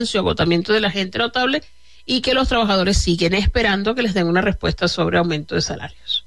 agotamiento de la gente notable, y que los trabajadores siguen esperando que les den una respuesta sobre aumento de salarios.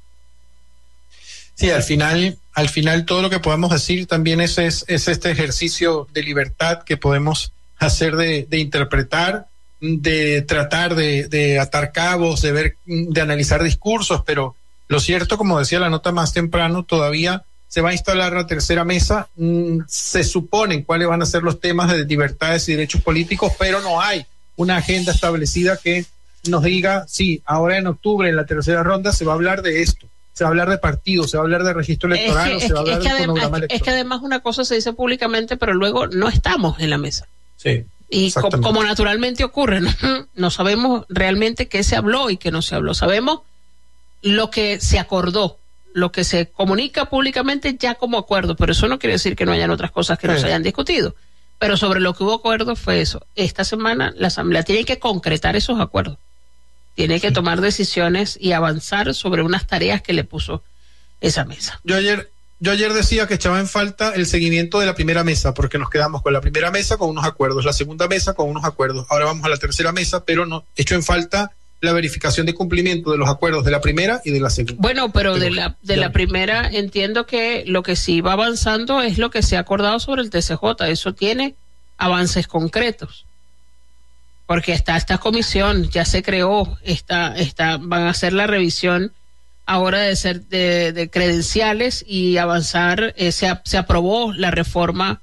Sí, al final todo lo que podemos decir también es este ejercicio de libertad que podemos hacer de interpretar, de tratar de atar cabos, de ver, de analizar discursos, pero lo cierto, como decía la nota más temprano, todavía se va a instalar la tercera mesa, se suponen cuáles van a ser los temas de libertades y derechos políticos, pero no hay una agenda establecida que nos diga, sí, ahora en octubre, en la tercera ronda, se va a hablar de esto, se va a hablar de partidos, se va a hablar de registro electoral, se va a hablar de cronograma electoral. Es que además una cosa se dice públicamente, pero luego no estamos en la mesa. Sí. Y como naturalmente ocurre, no sabemos realmente qué se habló y qué no se habló. Sabemos lo que se acordó, lo que se comunica públicamente ya como acuerdo, pero eso no quiere decir que no hayan otras cosas que no se hayan discutido. Pero sobre lo que hubo acuerdo fue eso. Esta semana la Asamblea tiene que concretar esos acuerdos. Tiene que tomar decisiones y avanzar sobre unas tareas que le puso esa mesa. Yo ayer decía que echaba en falta el seguimiento de la primera mesa, porque nos quedamos con la primera mesa con unos acuerdos, la segunda mesa con unos acuerdos. Ahora vamos a la tercera mesa, pero no echo en falta la verificación de cumplimiento de los acuerdos de la primera y de la segunda. Bueno, pero de la primera entiendo que lo que sí va avanzando es lo que se ha acordado sobre el TCJ. Eso tiene avances concretos. Porque está esta comisión, ya se creó, van a hacer la revisión ahora de credenciales y avanzar. Se aprobó la reforma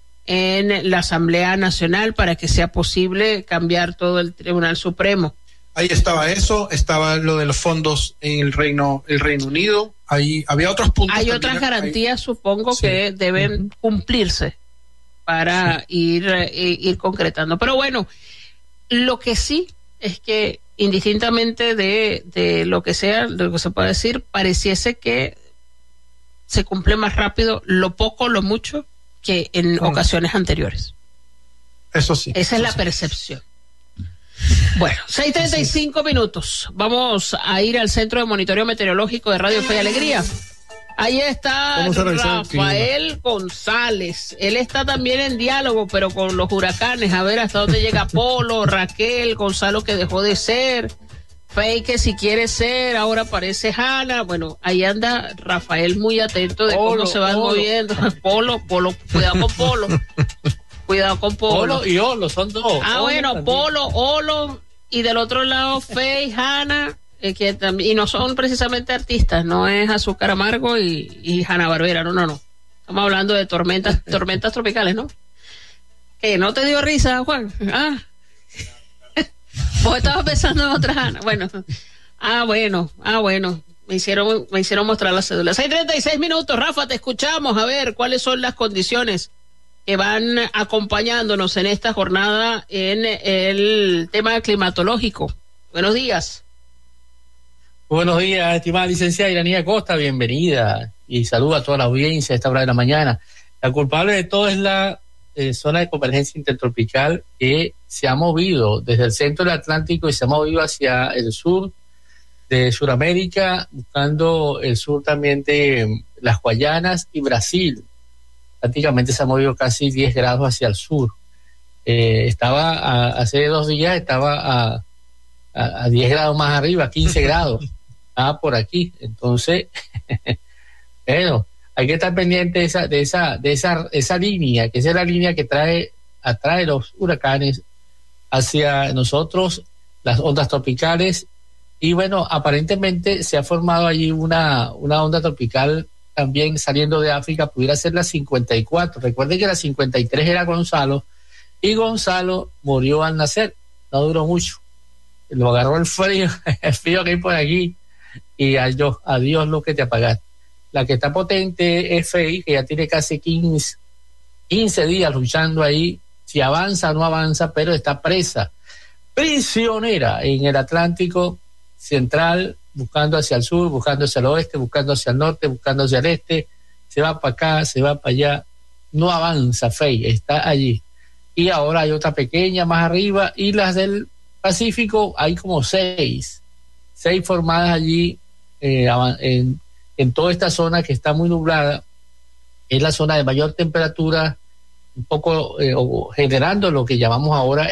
en la Asamblea Nacional para que sea posible cambiar todo el Tribunal Supremo. Ahí estaba eso, estaba lo de los fondos en el Reino Unido, ahí había otros puntos. Hay otras garantías, supongo, que deben cumplirse para ir concretando. Pero bueno, lo que sí es que indistintamente de lo que sea, de lo que se pueda decir, pareciese que se cumple más rápido lo poco, lo mucho, que en ocasiones anteriores. Eso sí. Esa es la percepción. Bueno, 6:35 minutos. Vamos a ir al Centro de Monitoreo Meteorológico de Radio Fe y Alegría. Ahí está Rafael González. Él está también en diálogo, pero con los huracanes. A ver hasta dónde llega Polo, Raquel, Gonzalo que dejó de ser, Fey que si quiere ser, ahora aparece Hanna. Bueno, ahí anda Rafael muy atento de cómo se van moviendo. Polo, cuidado con Polo. Cuidado con Polo. Polo y Olo, son dos. Bueno, también. Polo, Olo, y del otro lado Fey, Hanna, que también, y no son precisamente artistas, no es Azúcar Amargo y Hanna Barbera, no. Estamos hablando de tormentas tropicales, ¿no? ¿Qué, no te dio risa, Juan? Vos estabas pensando en otra Hanna. Bueno. Me hicieron mostrar la cédula. 6:36 minutos, Rafa, te escuchamos. A ver, ¿cuáles son las condiciones que van acompañándonos en esta jornada en el tema climatológico? Buenos días. Buenos días, estimada licenciada Iranía Costa, bienvenida y saludo a toda la audiencia a esta hora de la mañana. La culpable de todo es la zona de convergencia intertropical que se ha movido desde el centro del Atlántico y se ha movido hacia el sur de Sudamérica, buscando el sur también de las Guayanas y Brasil. Prácticamente se ha movido casi 10 grados hacia el sur. Hace 2 días estaba a 10 grados más arriba, 15 grados. Por aquí. Entonces, bueno, hay que estar pendiente de esa línea, que es la línea que atrae los huracanes hacia nosotros, las ondas tropicales. Y bueno, aparentemente se ha formado allí una onda tropical también saliendo de África, pudiera ser la 54. Recuerden que la 53 era Gonzalo, y Gonzalo murió al nacer, no duró mucho. Lo agarró el frío que hay por aquí, y adiós lo que te apagas. La que está potente es Fey, que ya tiene casi 15 días luchando ahí, si avanza o no avanza, pero está prisionera en el Atlántico Central, buscando hacia el sur, buscando hacia el oeste, buscando hacia el norte, buscando hacia el este, se va para acá, se va para allá, no avanza Fey, está allí. Y ahora hay otra pequeña más arriba, y las del Pacífico hay como 6 formadas allí en toda esta zona que está muy nublada. Es la zona de mayor temperatura un poco generando lo que llamamos ahora